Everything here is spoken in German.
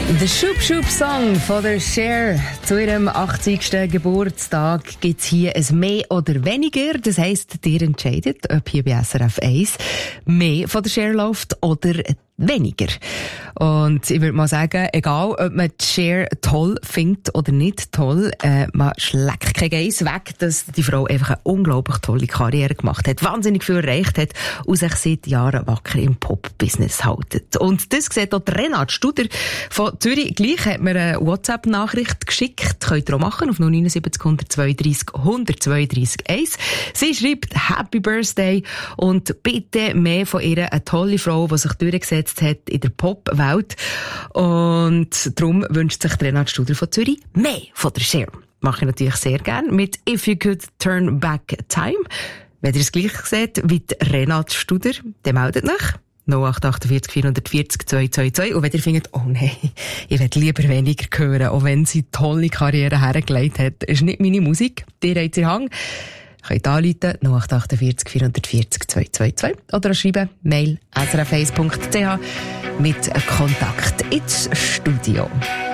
Der Schub-Schub-Song von der Cher zu ihrem 80. Geburtstag gibt es hier ein «Mehr» oder «Weniger». Das heisst, ihr entscheidet, ob hier bei SRF 1 mehr von der Cher läuft oder weniger. Und ich würde mal sagen, egal, ob man die Cher toll findet oder nicht toll, man schlägt kein Geiss weg, dass die Frau einfach eine unglaublich tolle Karriere gemacht hat, wahnsinnig viel erreicht hat und sich seit Jahren wacker im Pop-Business hält. Und das sieht auch Renate Studer von Zürich. Gleich hat mir eine WhatsApp-Nachricht geschickt. Könnt ihr auch machen auf 079 132 132 1. Sie schreibt «Happy Birthday» und bitte mehr von ihr, eine tolle Frau, die sich durchgesetzt hat in der Pop-Welt. Und darum wünscht sich Renate Studer von Zürich mehr von der Cher. Mache ich natürlich sehr gerne mit «If You Could Turn Back Time». Wenn ihr es gleich seht wie Renate Studer, dann meldet euch. 0848 440 222. Und wenn ihr findet, oh nein, ich will lieber weniger hören, auch wenn sie tolle Karriere hergelegt hat, ist nicht meine Musik, die habt ihr Hang, könnt anrufen 0848 440 222 oder schreiben mail srf1.ch mit Kontakt ins Studio.